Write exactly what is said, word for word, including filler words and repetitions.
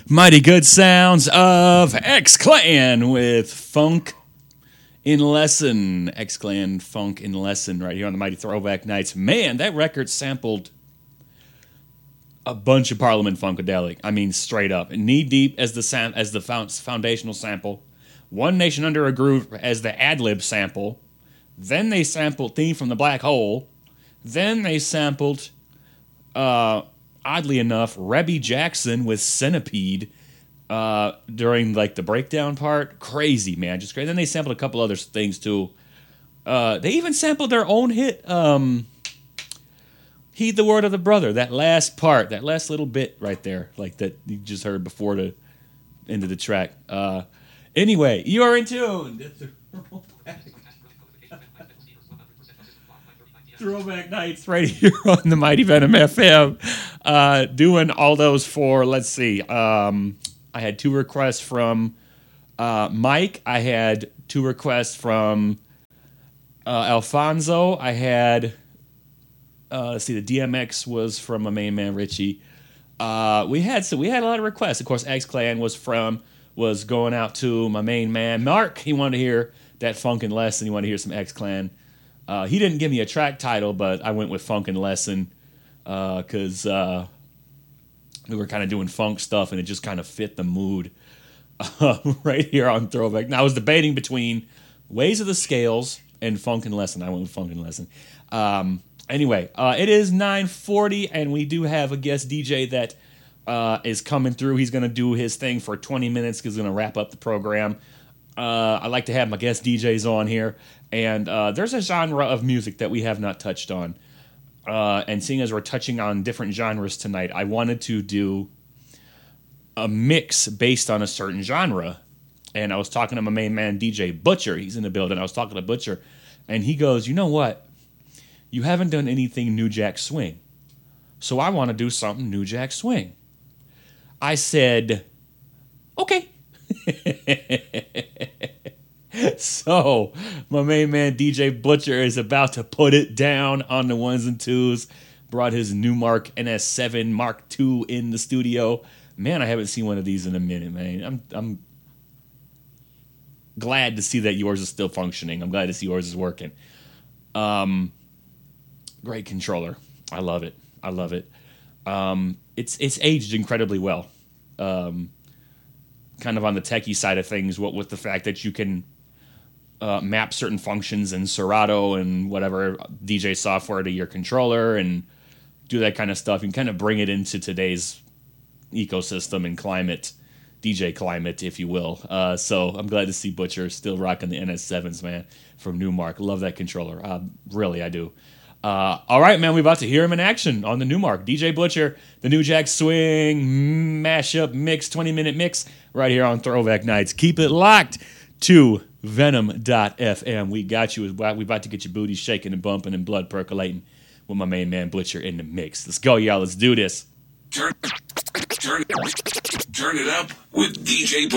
Mighty good sounds of X-Clan with Funk in Lesson. X-Clan Funk in Lesson right here on the Mighty Throwback Nights. Man, that record sampled a bunch of Parliament Funkadelic. I mean, straight up. Knee Deep as the sam- as the foundational sample. One Nation Under a Groove as the ad-lib sample. Then they sampled Theme from the Black Hole. Then they sampled, uh, oddly enough, Rebby Jackson with Centipede uh, during like the breakdown part. Crazy, man, just crazy. Then they sampled a couple other things too. Uh, they even sampled their own hit, um, "Heed the Word of the Brother." That last part, that last little bit right there, like that you just heard before the end of the track. Uh, anyway, you are in tune. Throwback Nights right here on the Mighty Venom F M. Uh, doing all those for, let's see, um, I had two requests from uh, Mike. I had two requests from uh, Alfonso. I had, uh, let's see, the D M X was from my main man, Richie. Uh, we had so we had a lot of requests. Of course, X-Clan was from, was going out to my main man, Mark. He wanted to hear that Funkin' Lesson. He wanted to hear some X-Clan. Uh, he didn't give me a track title, but I went with Funkin' Lesson because uh, uh, we were kind of doing funk stuff, and it just kind of fit the mood uh, right here on Throwback. Now, I was debating between Ways of the Scales and Funkin' Lesson. I went with Funkin' Lesson. Um, anyway, uh, it is nine forty, and we do have a guest D J that uh, is coming through. He's going to do his thing for twenty minutes because he's going to wrap up the program. Uh, I like to have my guest D Js on here, and uh, there's a genre of music that we have not touched on. Uh, and seeing as we're touching on different genres tonight, I wanted to do a mix based on a certain genre. And I was talking to my main man, D J Butcher. He's in the building. I was talking to Butcher, and he goes, "You know what? You haven't done anything New Jack Swing, so I want to do something New Jack Swing." I said, "Okay." So, my main man D J Butcher is about to put it down on the ones and twos. Brought his Numark N S seven Mark two in the studio. Man, I haven't seen one of these in a minute, man. I'm I'm glad to see that yours is still functioning. I'm glad to see yours is working. Um, great controller. I love it. I love it. Um, it's it's aged incredibly well. Um, kind of on the techie side of things, what with the fact that you can uh, map certain functions in Serato and whatever D J software to your controller and do that kind of stuff. You can kind of bring it into today's ecosystem and climate, D J climate, if you will. Uh, so I'm glad to see Butcher still rocking the N S sevens, man, from Numark. Love that controller. Uh, really, I do. Uh, all right, man, we're about to hear him in action on the Numark. D J Butcher, the New Jack Swing mashup mix, twenty-minute mix, right here on Throwback Nights. Keep it locked to Venom dot F M. We got you. We're about to get your booty shaking and bumping and blood percolating with my main man Butcher in the mix. Let's go, y'all. Let's do this. Turn, turn, turn it up with D J Butcher.